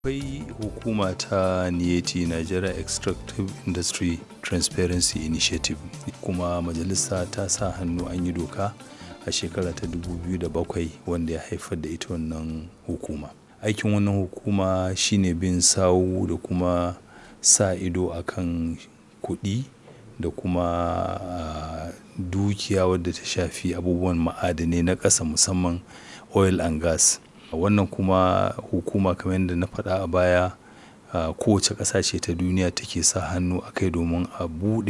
Akwai hukuma ta NIETI Nigeria Extractive Industry Transparency Initiative kuma majalisa ta sa hannu an yi doka a shekara ta 2007 wanda ya haifar da ita wannan hukuma. Aikin wannan hukuma shine bin sawu da kuma sa ido akan kuɗi da kuma dukiya wadda ta shafi abubuwan ma'adanai na ƙasa musamman oil and gas. Wannan kuma hukuma kamar yadda na faɗa a baya, kowace ƙasa ce ta duniya take sa hannu a kai domin a buɗe